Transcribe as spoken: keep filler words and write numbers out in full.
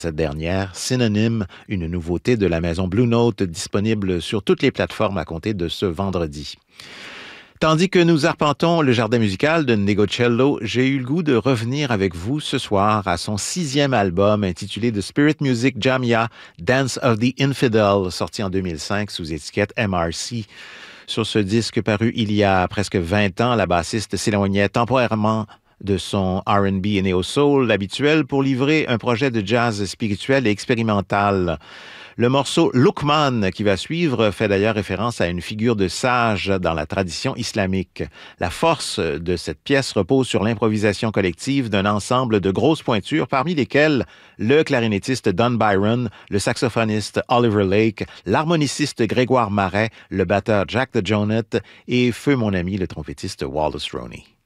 Cette dernière, Synonyme, une nouveauté de la maison Blue Note disponible sur toutes les plateformes à compter de ce vendredi. Tandis que nous arpentons le jardin musical de Negocello, j'ai eu le goût de revenir avec vous ce soir à son sixième album intitulé The Spirit Music Jamia, Dance of the Infidel, sorti en deux mille cinq sous étiquette M R C. Sur ce disque paru il y a presque vingt ans, la bassiste s'éloignait temporairement de son R and B et néo-soul habituel pour livrer un projet de jazz spirituel et expérimental. Le morceau Luqman qui va suivre fait d'ailleurs référence à une figure de sage dans la tradition islamique. La force de cette pièce repose sur l'improvisation collective d'un ensemble de grosses pointures, parmi lesquelles le clarinettiste Don Byron, le saxophoniste Oliver Lake, l'harmoniciste Grégoire Marais, le batteur Jack DeJohnette et feu mon ami le trompettiste Wallace Roney.